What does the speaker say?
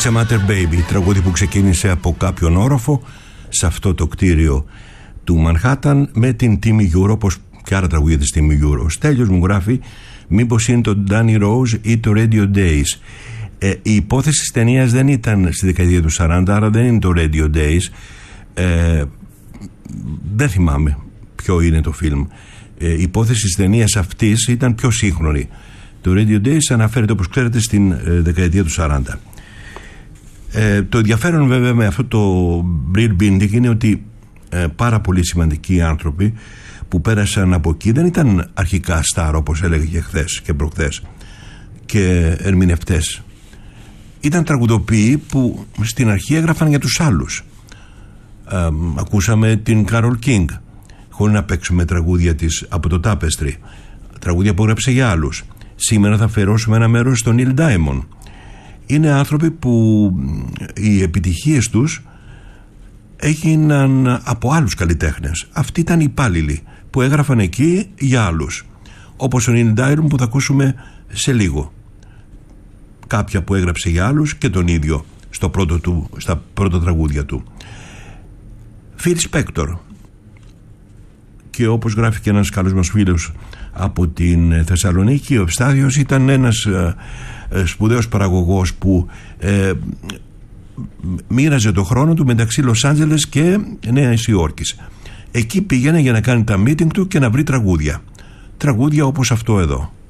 It's a Matter Baby, τραγούδι που ξεκίνησε από κάποιον όροφο σε αυτό το κτίριο του Μανχάταν με την Τίμη Γιούρο, όπως και άλλα τραγούδια της Τίμη Γιούρο. Στέλιος μου γράφει, μήπως είναι το Danny Rose ή το Radio Days. Η υπόθεση της ταινίας δεν ήταν στη δεκαετία του 40, άρα δεν είναι το Radio Days. Δεν θυμάμαι ποιο είναι το φιλμ. Η υπόθεση της ταινίας αυτής ήταν πιο σύγχρονη. Το Radio Days αναφέρεται, όπως ξέρετε, στην δεκαετία του 40. Το ενδιαφέρον βέβαια με αυτό το Brill Building είναι ότι πάρα πολύ σημαντικοί άνθρωποι που πέρασαν από εκεί δεν ήταν αρχικά στάρ, όπως έλεγε και χθες και προχθές, και ερμηνευτές. Ήταν τραγουδοποιοί που στην αρχή έγραφαν για τους άλλους. Ακούσαμε την Carole King, χωρίς να παίξουμε τραγούδια της από το Tapestry, τραγούδια που έγραψε για άλλους. Σήμερα θα αφιερώσουμε ένα μέρος στον Neil Diamond. Είναι άνθρωποι που οι επιτυχίες τους έγιναν από άλλους καλλιτέχνες. Αυτοί ήταν οι υπάλληλοι που έγραφαν εκεί για άλλους, όπως ο Neil Diamond που θα ακούσουμε σε λίγο. Κάποια που έγραψε για άλλους και τον ίδιο στα πρώτα τραγούδια του. Phil Spector, και όπως γράφει και ένας καλός μας φίλος από την Θεσσαλονίκη, ο Ευστάδιος ήταν ένας σπουδαίος παραγωγός που μοίραζε το χρόνο του μεταξύ Λος Άντζελες και Νέας Υόρκης. Εκεί πήγαινε για να κάνει τα meeting του και να βρει τραγούδια όπως αυτό εδώ.